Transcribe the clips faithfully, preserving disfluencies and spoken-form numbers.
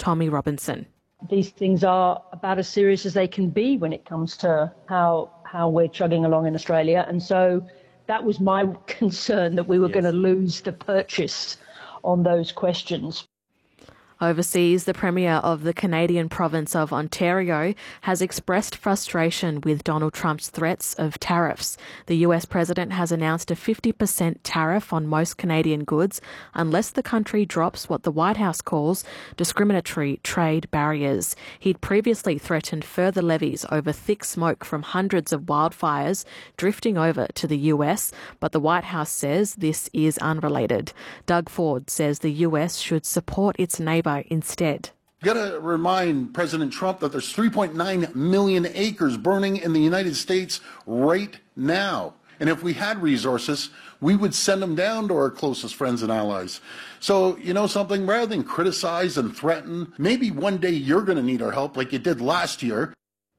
Tommy Robinson. These things are about as serious as they can be when it comes to how how we're chugging along in Australia. And so that was my concern, that we were yes. going to lose the purchase on those questions. Overseas, the Premier of the Canadian province of Ontario has expressed frustration with Donald Trump's threats of tariffs. The U S President has announced a fifty percent tariff on most Canadian goods unless the country drops what the White House calls discriminatory trade barriers. He'd previously threatened further levies over thick smoke from hundreds of wildfires drifting over to the U S, but the White House says this is unrelated. Doug Ford says the U S should support its neighbour instead. You've got to remind President Trump that there's three point nine million acres burning in the United States right now. And if we had resources, we would send them down to our closest friends and allies. So, you know something, rather than criticize and threaten, maybe one day you're going to need our help like you did last year.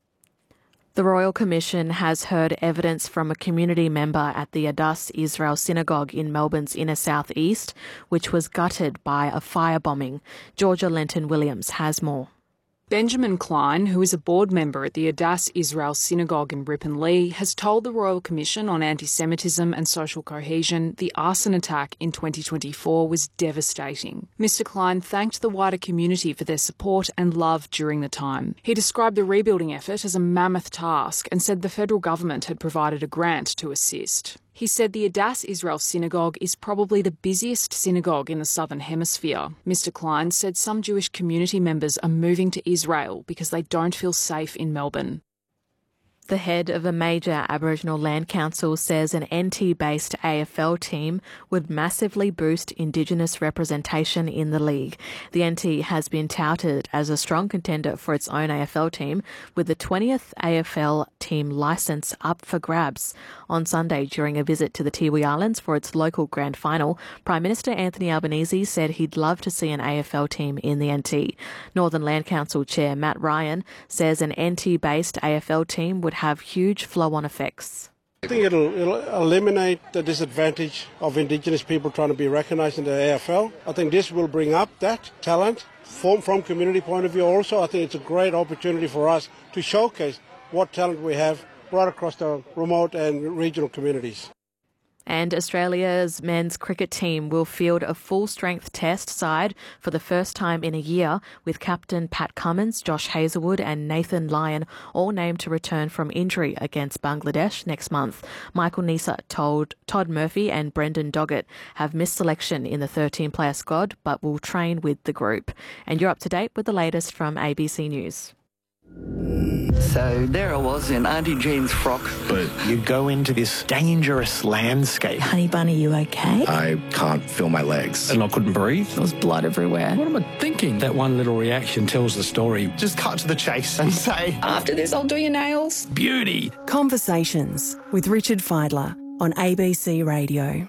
The Royal Commission has heard evidence from a community member at the Adass Israel Synagogue in Melbourne's inner southeast, which was gutted by a firebombing. Georgia Lenton-Williams has more. Benjamin Klein, who is a board member at the Adass Israel Synagogue in Ripponlea, has told the Royal Commission on Anti-Semitism and Social Cohesion the arson attack in twenty twenty-four was devastating. Mister Klein thanked the wider community for their support and love during the time. He described the rebuilding effort as a mammoth task and said the federal government had provided a grant to assist. He said the Adass Israel Synagogue is probably the busiest synagogue in the Southern Hemisphere. Mister Klein said some Jewish community members are moving to Israel because they don't feel safe in Melbourne. The head of a major Aboriginal land council says an N T-based A F L team would massively boost Indigenous representation in the league. The N T has been touted as a strong contender for its own A F L team, with the twentieth A F L team licence up for grabs. On Sunday, during a visit to the Tiwi Islands for its local grand final, Prime Minister Anthony Albanese said he'd love to see an A F L team in the N T. Northern Land Council Chair Matt Ryan says an N T-based A F L team would have huge flow-on effects. I think it'll, it'll eliminate the disadvantage of Indigenous people trying to be recognised in the A F L. I think this will bring up that talent from, from community point of view also. I think it's a great opportunity for us to showcase what talent we have right across the remote and regional communities. And Australia's men's cricket team will field a full-strength test side for the first time in a year, with captain Pat Cummins, Josh Hazlewood and Nathan Lyon all named to return from injury against Bangladesh next month. Michael Neser told Todd Murphy and Brendan Doggett have missed selection in the thirteen-player squad but will train with the group. And you're up to date with the latest from A B C News. So there I was in Auntie Jean's frock. But you go into this dangerous landscape. Honey Bunny, you okay? I can't feel my legs. And I couldn't breathe. There was blood everywhere. What am I thinking? That one little reaction tells the story. Just cut to the chase and say, after this, I'll do your nails. Beauty. Conversations with Richard Fidler on A B C Radio.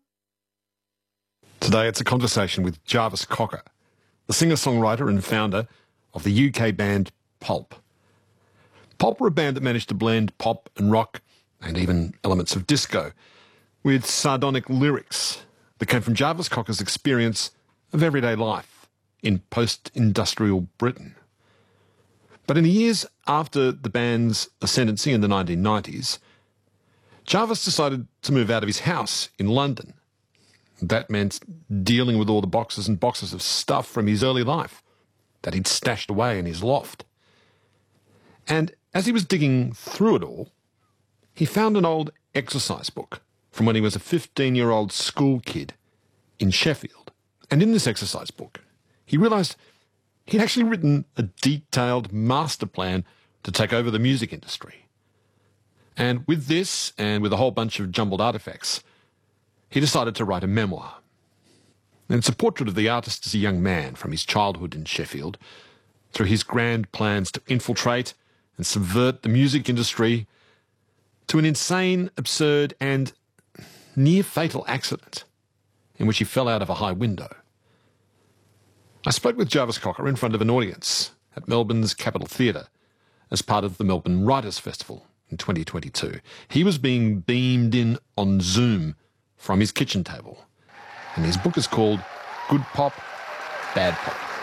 Today it's a conversation with Jarvis Cocker, the singer-songwriter and founder of the U K band Pulp. Pulp were a band that managed to blend pop and rock and even elements of disco with sardonic lyrics that came from Jarvis Cocker's experience of everyday life in post-industrial Britain. But in the years after the band's ascendancy in the nineteen nineties, Jarvis decided to move out of his house in London. That meant dealing with all the boxes and boxes of stuff from his early life that he'd stashed away in his loft. And as he was digging through it all, he found an old exercise book from when he was a fifteen-year-old school kid in Sheffield. And in this exercise book, he realised he'd actually written a detailed master plan to take over the music industry. And with this, and with a whole bunch of jumbled artefacts, he decided to write a memoir. And it's a portrait of the artist as a young man from his childhood in Sheffield, through his grand plans to infiltrate and subvert the music industry, to an insane, absurd and near-fatal accident in which he fell out of a high window. I spoke with Jarvis Cocker in front of an audience at Melbourne's Capitol Theatre as part of the Melbourne Writers' Festival in twenty twenty-two. He was being beamed in on Zoom from his kitchen table, and his book is called Good Pop, Bad Pop.